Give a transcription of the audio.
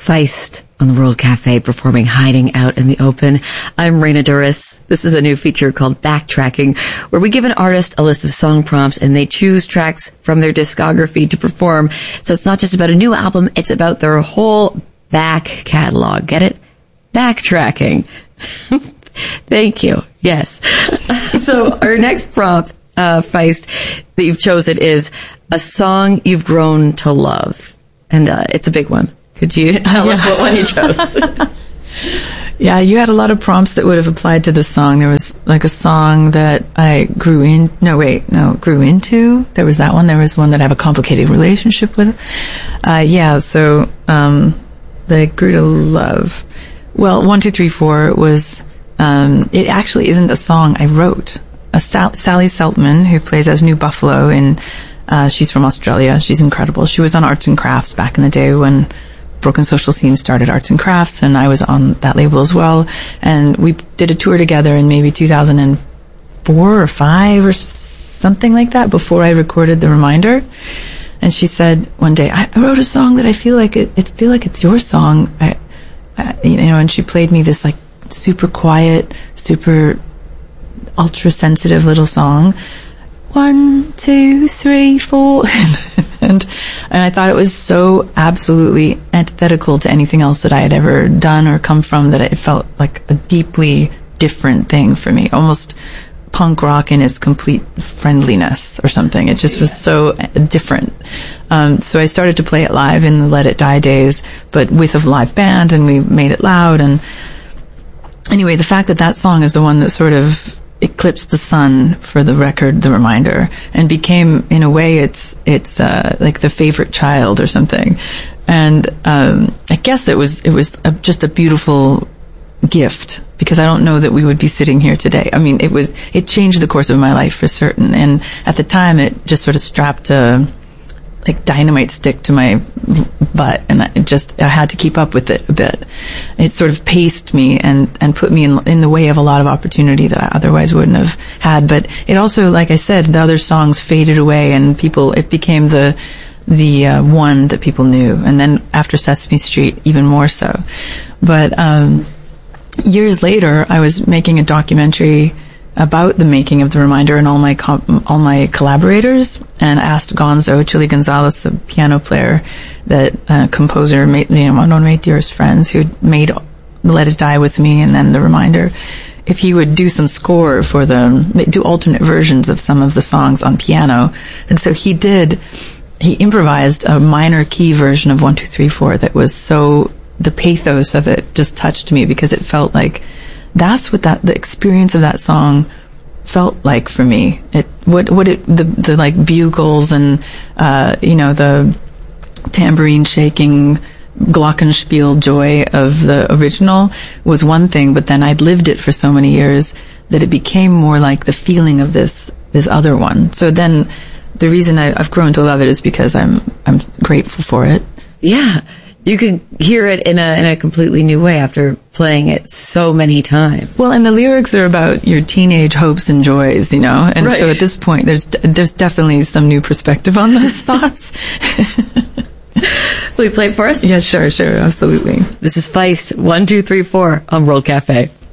Feist on the World Cafe performing Hiding Out in the Open. I'm Raina Douris. This is a new feature called Backtracking, where we give an artist a list of song prompts and they choose tracks from their discography to perform. So it's not just about a new album, it's about their whole back catalog. Get it? Backtracking. Thank you. Yes. So our next prompt, Feist, that you've chosen is a song you've grown to love. And it's a big one. Could you tell us what one you chose? Yeah, you had a lot of prompts that would have applied to this song. There was like a song that I grew into. There was that one. There was one that I have a complicated relationship with. So that I grew to love. Well, 1, 2, 3, 4 was, it actually isn't a song I wrote. Sally Seltman, who plays as New Buffalo she's from Australia. She's incredible. She was on Arts and Crafts back in the day when Broken Social Scene started Arts and Crafts, and I was on that label as well. And we did a tour together in maybe 2004 or 5 or something like that before I recorded The Reminder. And she said one day, I wrote a song that I feel like it's your song. And she played me this like super quiet, super ultra sensitive little song. 1, 2, 3, 4. and I thought it was so absolutely antithetical to anything else that I had ever done or come from, that it felt like a deeply different thing for me, almost punk rock in its complete friendliness or something. It just was so different. So I started to play it live in the Let It Die days, but with a live band, and we made it loud. And anyway, the fact that song is the one that sort of eclipsed the sun for the record, The Reminder, and became, in a way, it's like the favorite child or something. And I guess it was just a beautiful gift, because I don't know that we would be sitting here today. I mean, it changed the course of my life for certain. And at the time, it just sort of strapped a like dynamite stick to my butt, and I had to keep up with it a bit. It sort of paced me and put me in the way of a lot of opportunity that I otherwise wouldn't have had. But it also, like I said, the other songs faded away, and it became the one that people knew. And then after Sesame Street, even more so. But years later, I was making a documentary about the making of The Reminder and all my collaborators, and asked Gonzo, Chili Gonzalez, the piano player, that composer, one of my dearest friends who made Let It Die with me and then The Reminder, if he would do some score for do alternate versions of some of the songs on piano. And so he did. He improvised a minor key version of 1, 2, 3, 4 that was so, the pathos of it just touched me, because it felt like that's what the experience of that song felt like for me. The like bugles and, the tambourine shaking glockenspiel joy of the original was one thing, but then I'd lived it for so many years that it became more like the feeling of this other one. So then the reason I've grown to love it is because I'm grateful for it. Yeah. You could hear it in a completely new way after playing it so many times. Well, and the lyrics are about your teenage hopes and joys, And right. So at this point, there's definitely some new perspective on those thoughts. Will you play it for us? Yeah, sure, absolutely. This is Feist 1, 2, 3, 4 on World Cafe.